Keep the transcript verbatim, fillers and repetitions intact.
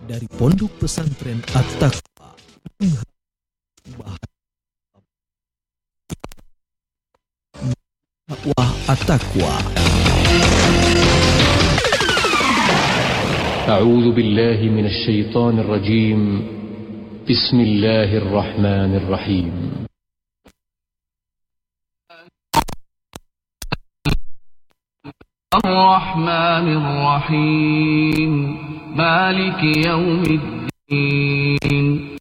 dari Pondok Pesantren At-Taqwa. Dakwah At-Taqwa. أعوذ بالله من الشيطان الرجيم. بسم الله الرحمن الرحيم. الرحمن الرحيم مالك يوم الدين